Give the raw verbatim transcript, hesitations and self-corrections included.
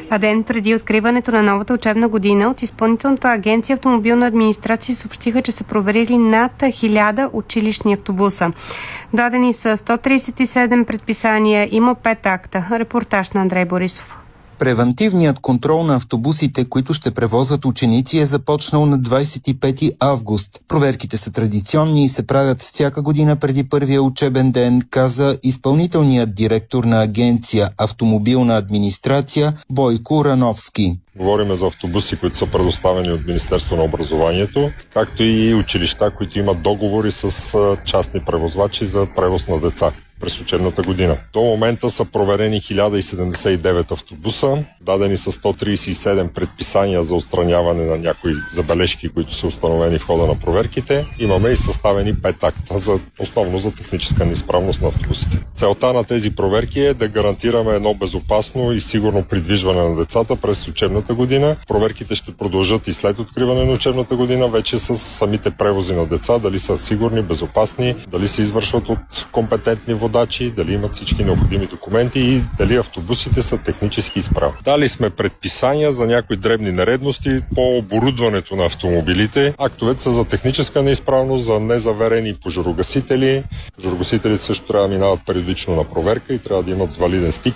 А ден преди откриването на новата учебна година от Изпълнителната агенция автомобилна администрация съобщиха, че са проверили над хиляда училищни автобуса. Дадени са сто тридесет и седем предписания, има пет акта. Репортаж на Андрей Борисов. Превантивният контрол на автобусите, които ще превозват ученици, е започнал на двадесет и пети август. Проверките са традиционни и се правят всяка година преди първия учебен ден, каза изпълнителният директор на агенция автомобилна администрация Бойко Рановски. Говорим за автобуси, които са предоставени от Министерство на образованието, както и училища, които имат договори с частни превозвачи за превоз на деца през учебната година. До момента са проверени хиляда седемдесет и девет автобуса, дадени са сто тридесет и седем предписания за отстраняване на някои забележки, които са установени в хода на проверките. Имаме и съставени пет акта, за, основно за техническа неизправност на автобусите. Целта на тези проверки е да гарантираме едно безопасно и сигурно придвижване на децата през учебната година. Проверките ще продължат и след откриване на учебната година, вече с самите превози на деца, дали са сигурни, безопасни, дали се извършват от компетентни водачи, дали имат всички необходими документи и дали автобусите са технически изправни. Дали сме предписания за някои дребни нередности по оборудването на автомобилите. Актовете са за техническа неизправност, за незаверени пожарогасители. Пожарогасителите също трябва да минават периодично на проверка и трябва да имат валиден стикер.